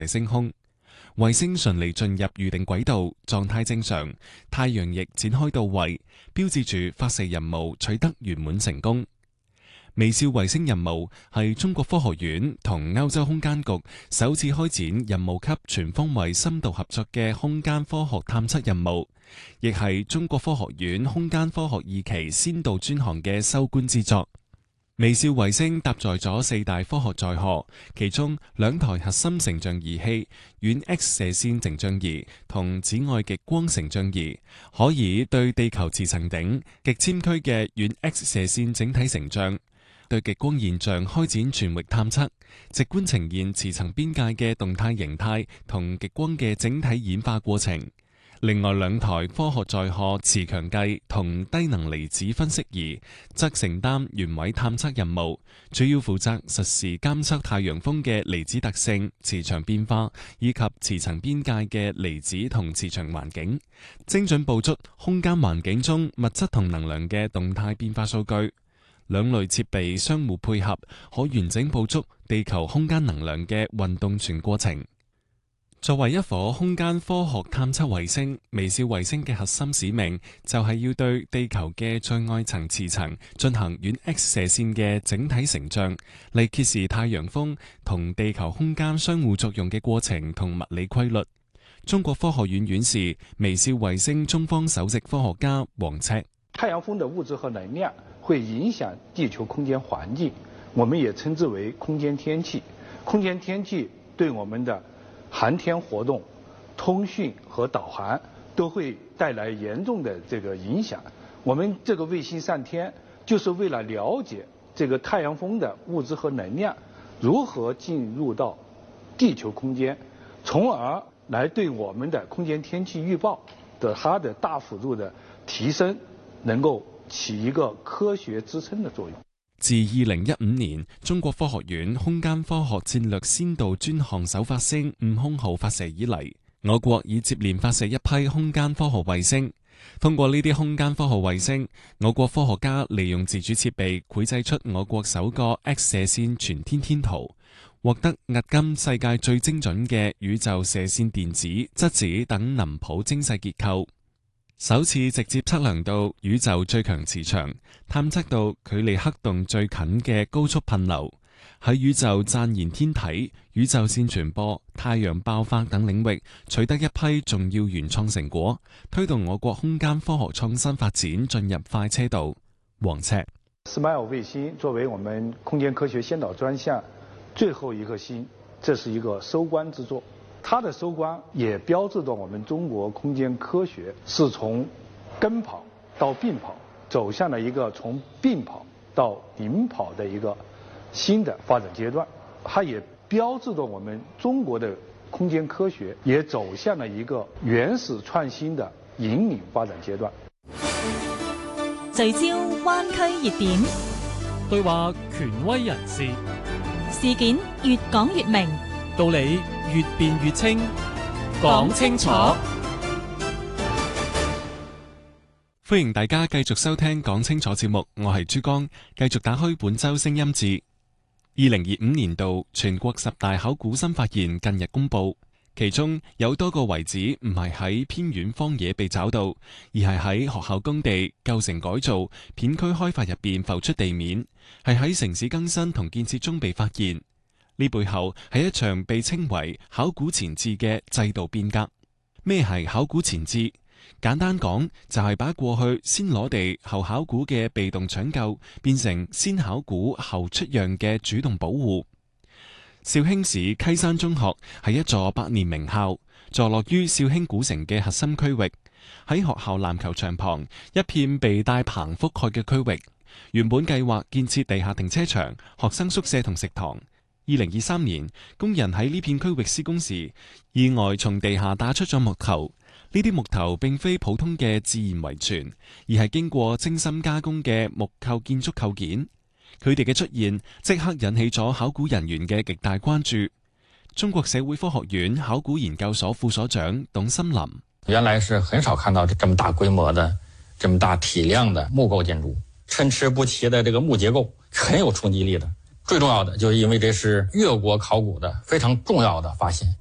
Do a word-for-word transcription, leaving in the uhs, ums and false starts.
升空。衛星順利進入預定軌道，狀態正常，太陽翼展開到位，標誌住發射任務取得圓滿成功。微笑衛星任務係中國科學院同歐洲空間局首次開展任務級全方位深度合作嘅空間科學探測任務，亦係中國科學院空間科學二期先導專項嘅收官之作。微笑衛星搭載咗四大科學載荷，其中兩台核心成像儀器、遠 X 射線成像儀同紫外極光成像儀，可以對地球磁層頂極纖區嘅遠 X 射線整體成像，對極光現象開展全域探測，直觀呈現磁層邊界嘅動態形態同極光嘅整體演化過程。另外兩台科學載荷磁強計同低能離子分析儀則承擔原位探測任務，主要負責實時監測太陽風嘅離子特性、磁場變化以及磁層邊界嘅離子同磁場環境，精準捕捉空間環境中物質同能量嘅動態變化數據。兩類設備相互配合，可完整捕捉地球空間能量嘅運動全過程。作為一顆空間科學探測衛星，微笑衛星嘅核心使命就係要對地球嘅最外層磁層進行遠 X 射線嘅整體成像，嚟揭示太陽風同地球空間相互作用嘅過程同物理規律。中國科學院院士、微笑衛星中方首席科學家王赤： 太陽風的物質和能量會影響地球空間環境，我們也稱之為空間天氣。空間天氣對我們的航天活動、通訊和導航都會帶來嚴重的這個影響。我們這個衛星上天，就是為了了解這個太陽風的物質和能量如何進入到地球空間，從而來對我們的空間天氣預報的它的大幅度的提升，能夠起一個科學支撐的作用。 自二零一五年，中國科學院空間科學戰略先導專項首發星悟空號發射以嚟，我國已接連發射一批空間科學衛星。通過呢啲空間科學衛星，我國科學家利用自主設備繪製出我國首個 X 射線全天天圖，獲得迄今世界最精準嘅宇宙射線電子、質子等能譜精細結構。首次直接測量到宇宙最強磁場，探測到距離黑洞最近嘅高速噴流，喺宇宙暫燃天體、宇宙線傳播、太陽爆發等領域取得一批重要原創成果，推動我國空間科學創新發展進入快車道。王赤 ：Smile 衛星作為我們空間科學先導專項最後一顆星，這是一個收官之作。它的收官也標誌着我們中國空間科學是從跟跑到並跑，走向了一個從並跑到領跑的一個新的發展階段。它也標誌着我們中國的空間科學也走向了一個原始創新的引領發展階段。 聚焦灣區熱點， 對話權威人士， 事件越講越明， 道理越辯越清，講清楚。 歡迎大家繼續收聽講清楚節目，我係珠江，繼續打開本周聲音誌。二零二五年度全國十大考古新發現近日公布，其中有多個遺址唔係喺偏遠荒野被找到，而係喺學校工地、舊城改造、片區開發入邊浮出地面，係喺城市更新同建設中被發現。呢背後係一場被稱為考古前置嘅制度變革。咩係考古前置？簡單講，就係把過去先攞地後考古嘅被動搶救，變成先考古後出讓嘅主動保護。紹興市溪山中學係一座百年名校，坐落於紹興古城嘅核心區域。喺學校籃球場旁一片被大棚覆蓋嘅區域，原本計劃建設地下停車場、學生宿舍同食堂。二零二三年，工人喺呢片區域施工時，意外從地下打出咗木頭。呢啲木頭並非普通嘅自然遺存，而係經過精心加工嘅木構建築構件。佢哋嘅出現即刻引起咗考古人員嘅極大關注。中國社會科學院考古研究所副所長董森林： 原來是很少看到這麼大規模的、這麼大體量的木構建築，參差不齊的這個木結構很有衝擊力的。最重要的就是因為這是越國考古的非常重要的發現。